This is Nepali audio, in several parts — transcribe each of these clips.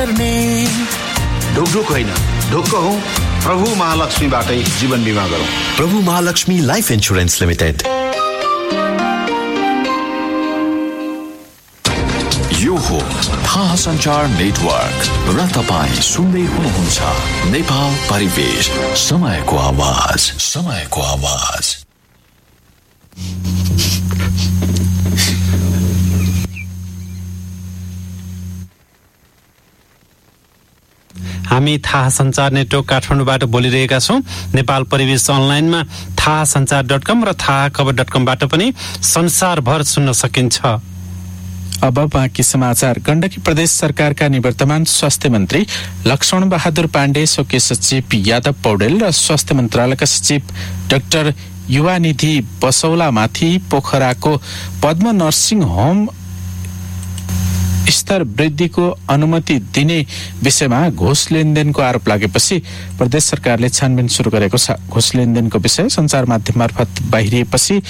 ढुकढुक होइन, ढुक्क हौ। प्रभु महालक्ष्मीबाटै जीवन बिमा गरौँ। प्रभु महालक्ष्मी लाइफ इन्स्योरेन्स लिमिटेड। यो हो थाहा सञ्चार नेटवर्क र तपाईँ सुन्दै हुनुहुन्छ नेपाल परिवेश, समयको आवाज, समयको आवाज। हामी थाहा सञ्चार नेटवर्क काठमाडौँबाट बोलिरहेका छौँ। नेपाल परिवेश अनलाइनमा थाहासञ्चार.com र थाहाखबर.com-बाट पनि संसारभर सुन्न सकिन्छ। अब बाँकी समाचार। गण्डकी प्रदेश सरकारका निवर्तमान स्वास्थ्य मन्त्री लक्ष्मण बहादुर पाण्डे, स्वकीय सचिव यादव पौडेल र स्वास्थ्य मन्त्रालयका सचिव डाक्टर युवानिधि बसौलामाथि पोखराको पद्म नर्सिङ होम स्तर वृद्धिको अनुमति दिने विषयमा घुस लेनदेनको आरोप लागेपछि प्रदेश सरकारले छानबिन सुरु गरेको छ। घुस लेनदेनको विषय सञ्चार माध्यम मार्फत बाहिरिएपछि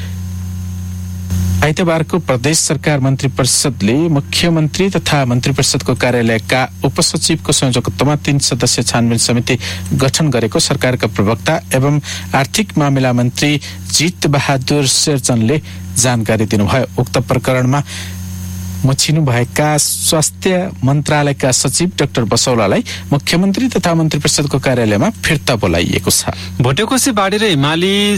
आइतबारको प्रदेश सरकार मन्त्री परिषदले मुख्यमन्त्री तथा मन्त्री परिषदको कार्यालयका उपसचिवको संयोजकत्वमा 3 सदस्यीय छानबिन समिति गठन गरेको सरकारका प्रवक्ता एवं आर्थिक मामिला मन्त्री जित बहादुर शेरचनले जानकारी दिनुभयो। उक्त प्रकरणमा मचिनु भएका स्वास्थ्य मन्त्रालयका सचिव डाक्टर बसौलालाई मुख्यमन्त्री तथा मन्त्री परिषदको कार्यालयमा फिर्ता बोलाइएको छ। भोटेकोशी बाढी र हिमाली